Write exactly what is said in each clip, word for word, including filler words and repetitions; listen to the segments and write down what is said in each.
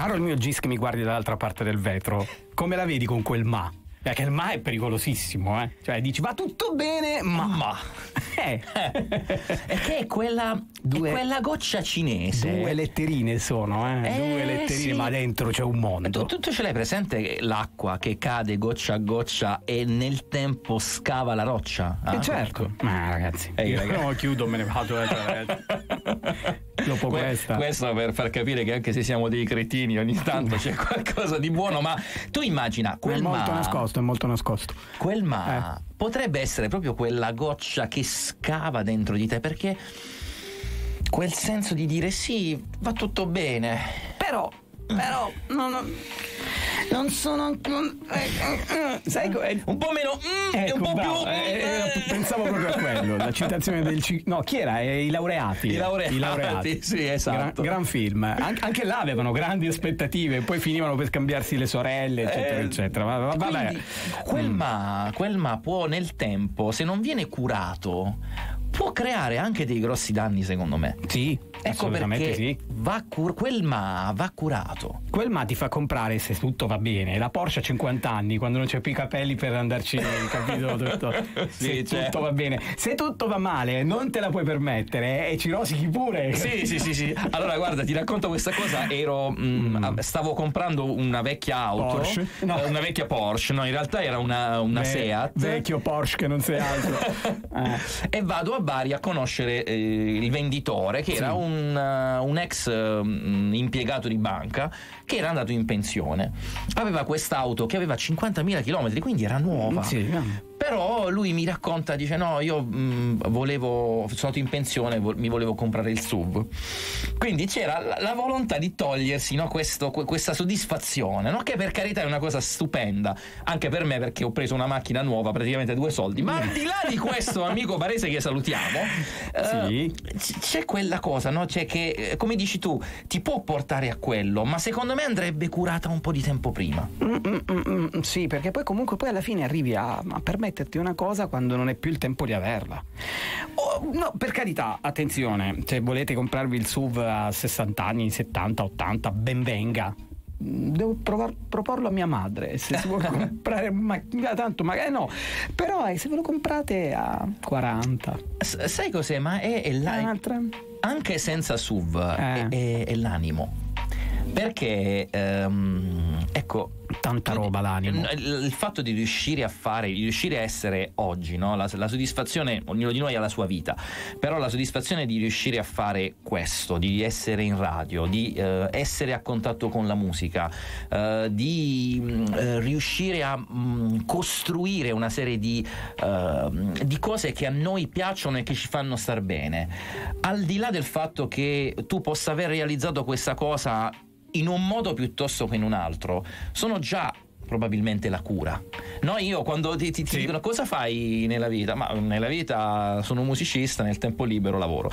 Caro il mio Gis che mi guardi dall'altra parte del vetro, come la vedi con quel ma? Perché il ma è pericolosissimo, eh? Cioè dici va tutto bene, ma... ma. Eh. E che è quella, Due- è quella goccia cinese. Due letterine sono, eh? Eh, Due letterine, sì. ma dentro c'è un mondo. Tu, tu, tu ce l'hai presente l'acqua che cade goccia a goccia e nel tempo scava la roccia? Eh, Ah, certo. ecco. Ma ragazzi, Ehi, io ragazzi. no, chiudo, me ne vado. eh, ragazzi. Dopo Que- questa. Questo per far capire che anche se siamo dei cretini ogni tanto c'è qualcosa di buono, ma tu immagina È quel molto ma, nascosto, è molto nascosto. quel ma Eh. potrebbe essere proprio quella goccia che scava dentro di te, perché quel senso di dire sì, va tutto bene. Però, però, no, no, non sono... non- eh, eh, sai co- eh, Un po' meno mm, e ecco, un po' bravo, più eh, eh, pensavo proprio a quello, la citazione del ci- no, chi era? Eh, I laureati. I laureati, I laureati. sì, esatto. Gran, gran film. An- anche là avevano grandi aspettative, poi finivano per scambiarsi le sorelle, eccetera, Eh, eccetera. Va- va- Vabbè. Quindi, quel Mm. ma, quel ma può nel tempo, se non viene curato, può creare anche dei grossi danni, secondo me. Sì, Ecco assolutamente perché sì. va cur- quel ma va curato. Quel ma ti fa comprare, se tutto va bene, la Porsche a cinquanta anni, quando non c'è più i capelli per andarci, capito? Tutto. Sì, se certo. tutto va bene. Se tutto va male, non te la puoi permettere e ci rosichi pure. Sì, sì, sì, sì. Allora, guarda, ti racconto questa cosa. Ero, mm, Mm. a- stavo comprando una vecchia auto, Porsche? No. eh, una vecchia Porsche. No, in realtà era una, una Ve- Seat. Vecchio Porsche che non sei altro. Eh. E vado a Bari a conoscere eh, il venditore, che Sì. era un, uh, un ex uh, impiegato di banca che era andato in pensione. Aveva quest'auto che aveva cinquantamila chilometri, quindi era nuova. Sì, no. Però lui mi racconta, dice no, io mh, volevo, sono andato in pensione, vo- mi volevo comprare il S U V. Quindi c'era la, la volontà di togliersi, no, questo, que- questa soddisfazione, no? Che per carità è una cosa stupenda, anche per me, perché ho preso una macchina nuova praticamente a due soldi. Ma al di là di questo, amico Barese che salutiamo, Sì. eh, c- c'è quella cosa, no? Cioè che, eh, come dici tu, ti può portare a quello, ma secondo me andrebbe curata un po' di tempo prima. Mm, mm, mm, mm, sì, perché poi comunque poi alla fine arrivi a, a permetterti una cosa quando non è più il tempo di averla. Oh, no, per carità, attenzione, se volete comprarvi il S U V a sessanta anni, settanta, ottanta, ben venga. Devo provar, proporlo a mia madre se si vuole comprare una macchina, tanto magari no, però eh, se ve lo comprate a quaranta, S- sai cos'è? Ma è, è la- un'altra. anche senza S U V Eh. è, è- è l'animo, perché ehm, ecco, Tanta roba l'animo. il, il fatto di riuscire a fare, di riuscire a essere oggi, no? la, la soddisfazione, ognuno di noi ha la sua vita, però la soddisfazione di riuscire a fare questo, di essere in radio, di eh, essere a contatto con la musica, eh, di mh, eh, riuscire a mh, costruire una serie di, eh, di cose che a noi piacciono e che ci fanno star bene, al di là del fatto che tu possa aver realizzato questa cosa in un modo piuttosto che in un altro, sono già probabilmente la cura. No, io quando ti, ti, ti Sì. dicono cosa fai nella vita, ma nella vita sono un musicista, nel tempo libero lavoro.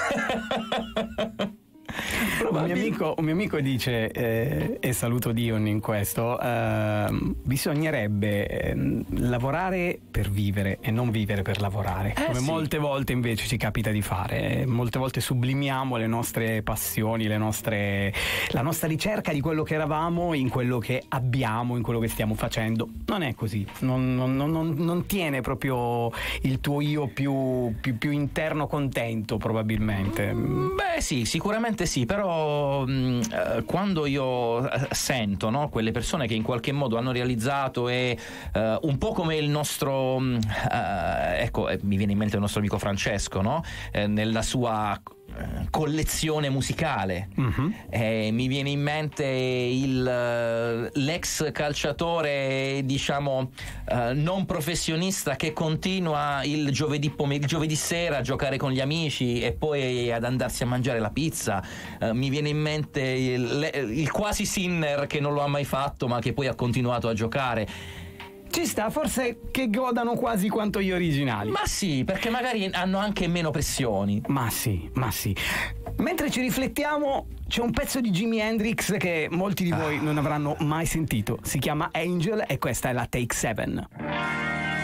Un mio, amico, un mio amico dice, eh, e saluto Dion in questo, eh, bisognerebbe eh, lavorare per vivere e non vivere per lavorare, Eh, come sì. molte volte invece ci capita di fare. Eh, molte volte sublimiamo le nostre passioni, le nostre, la nostra ricerca di quello che eravamo in quello che abbiamo, in quello che stiamo facendo. Non è così, non, non- non- non- non tiene proprio il tuo io più, più- più interno contento probabilmente. Beh sì, sicuramente sì, però mh, eh, quando io eh, sento, no, quelle persone che in qualche modo hanno realizzato e eh, un po' come il nostro mh, eh, ecco, eh, mi viene in mente il nostro amico Francesco, no? Eh, nella sua eh, collezione musicale. Mhm. Eh, mi viene in mente il, eh, l'ex calciatore, diciamo, eh, non professionista che continua il giovedì, pome- il giovedì sera a giocare con gli amici e poi ad andarsi a mangiare la pizza. Eh, mi viene in mente il, le- il quasi Sinner che non lo ha mai fatto ma che poi ha continuato a giocare. Ci sta, forse che godano quasi quanto gli originali. Ma sì, perché magari hanno anche meno pressioni. Ma sì, ma sì. Mentre ci riflettiamo, c'è un pezzo di Jimi Hendrix che molti di voi non avranno mai sentito. Si chiama Angel e questa è la Take Seven.